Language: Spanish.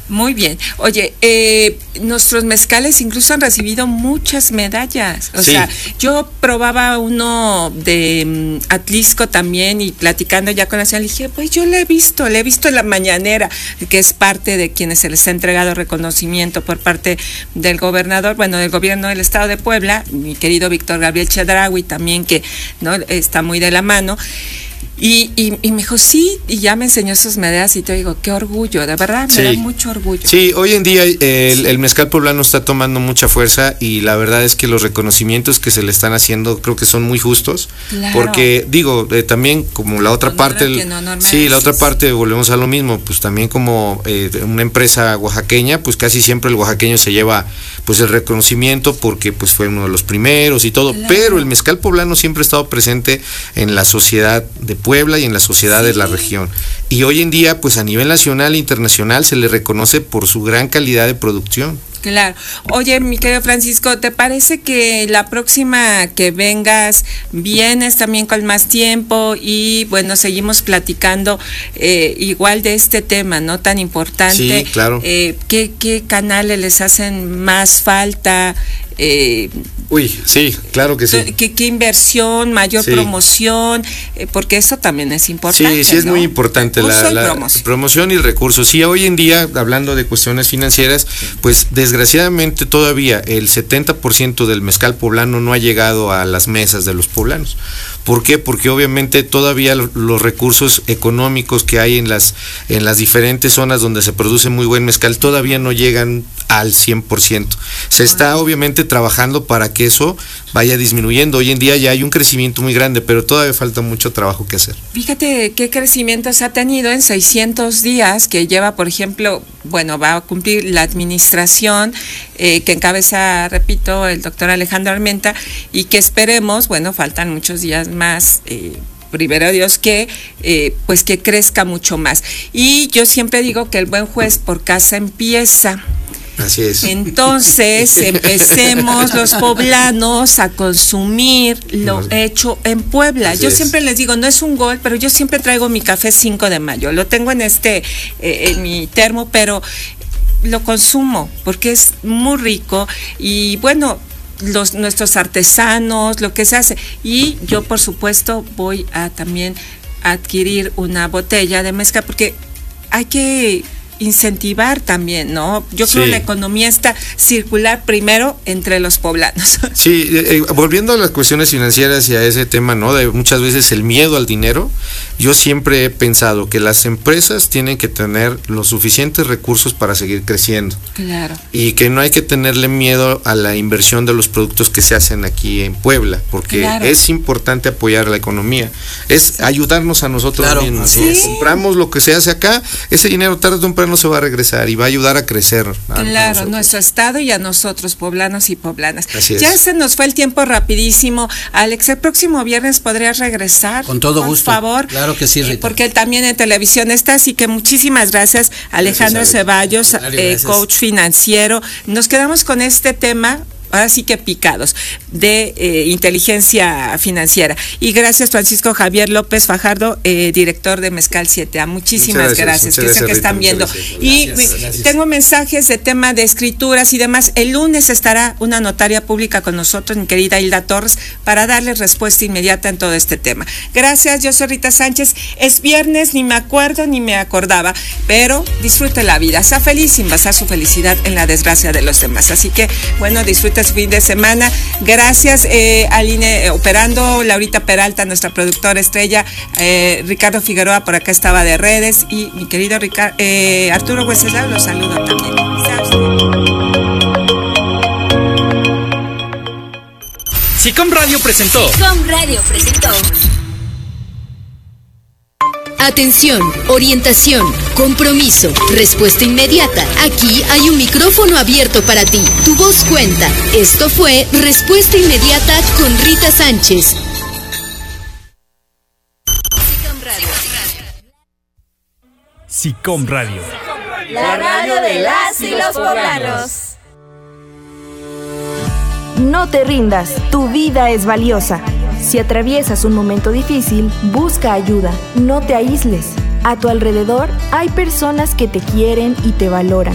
Muy bien. Oye, nuestros mezcales incluso han recibido muchas medallas. O sea, yo probaba uno de Atlisco también y platicando ya con la señora, le dije, pues yo le he visto en la mañanera, que es parte de quienes se les ha entregado reconocimiento por parte del gobernador, bueno, del gobierno del estado de Puebla, mi querido Víctor Gabriel Chedraui también, que no está muy de la mano. Y me dijo, sí, y ya me enseñó sus medallas y te digo, qué orgullo, de verdad, me da mucho orgullo. Sí, hoy en día el mezcal poblano está tomando mucha fuerza y la verdad es que los reconocimientos que se le están haciendo creo que son muy justos, porque digo, también como la otra parte, la otra parte, volvemos a lo mismo, pues también como una empresa oaxaqueña, pues casi siempre el oaxaqueño se lleva pues el reconocimiento porque pues fue uno de los primeros y todo, pero el mezcal poblano siempre ha estado presente en la sociedad de Puebla y en la sociedad de la región. Y hoy en día, pues a nivel nacional e internacional se le reconoce por su gran calidad de producción. Claro. Oye, mi querido Francisco, ¿te parece que la próxima que vengas vienes también con más tiempo y bueno, seguimos platicando igual de este tema, ¿no? Tan importante. Sí, claro. ¿Qué canales les hacen más falta? Sí, claro que sí. ¿Qué inversión, mayor promoción? Porque eso también es importante. Sí, es, ¿no? Muy importante la promoción y recursos. Sí, hoy en día, hablando de cuestiones financieras, pues desgraciadamente todavía el 70% del mezcal poblano no ha llegado a las mesas de los poblanos. ¿Por qué? Porque obviamente todavía los recursos económicos que hay en las diferentes zonas donde se produce muy buen mezcal todavía no llegan al 100%. Se está obviamente trabajando para que eso vaya disminuyendo. Hoy en día ya hay un crecimiento muy grande, pero todavía falta mucho trabajo que hacer. Fíjate qué crecimiento se ha tenido en 600 días que lleva, por ejemplo, bueno, va a cumplir la administración que encabeza, repito, el doctor Alejandro Armenta, y que esperemos, bueno, faltan muchos días más, primero Dios, que pues que crezca mucho más. Y yo siempre digo que el buen juez por casa empieza. Así es. Entonces, empecemos los poblanos a consumir lo hecho en Puebla. Yo siempre les digo, no es un gol, pero yo siempre traigo mi café 5 de mayo. Lo tengo en mi termo, pero lo consumo porque es muy rico y bueno, nuestros artesanos, lo que se hace. Y yo, por supuesto, voy a también adquirir una botella de mezcal porque hay que incentivar también, ¿no? Yo creo que la economía está circular primero entre los poblanos. Sí, volviendo a las cuestiones financieras y a ese tema, ¿no? De muchas veces el miedo al dinero, yo siempre he pensado que las empresas tienen que tener los suficientes recursos para seguir creciendo. Claro. Y que no hay que tenerle miedo a la inversión de los productos que se hacen aquí en Puebla, porque es importante apoyar la economía, es ayudarnos a nosotros mismos. ¿Sí? Compramos lo que se hace acá, ese dinero tarde o temprano no se va a regresar y va a ayudar a crecer. Claro, nuestro estado y a nosotros, poblanos y poblanas. Así es. Ya se nos fue el tiempo rapidísimo. Alex, el próximo viernes podrías regresar. Con todo gusto. Por favor. Claro que sí, Rita. Porque él también en televisión está, así que muchísimas gracias, Alejandro Ceballos, coach financiero. Nos quedamos con este tema. Ahora sí que picados, de inteligencia financiera. Y gracias, Francisco Javier López Fajardo, director de Mezcal 7A. Muchísimas gracias, que sé que están viendo. Y tengo mensajes de tema de escrituras y demás. El lunes estará una notaria pública con nosotros, mi querida Hilda Torres, para darles respuesta inmediata en todo este tema. Gracias, yo soy Rita Sánchez. Es viernes, ni me acuerdo ni me acordaba, pero disfrute la vida, sea feliz sin basar su felicidad en la desgracia de los demás. Así que, bueno, disfrute su fin de semana. Gracias, Aline operando, Laurita Peralta, nuestra productora estrella, Ricardo Figueroa por acá estaba de redes, y mi querido Arturo Hueseslao, los saludo también. SICOM Radio presentó. Atención, orientación, compromiso, respuesta inmediata. Aquí hay un micrófono abierto para ti. Tu voz cuenta. Esto fue Respuesta Inmediata con Rita Sánchez. SICOM Radio. La radio de las y los poblanos. No te rindas, tu vida es valiosa. Si atraviesas un momento difícil, busca ayuda, no te aísles. A tu alrededor hay personas que te quieren y te valoran.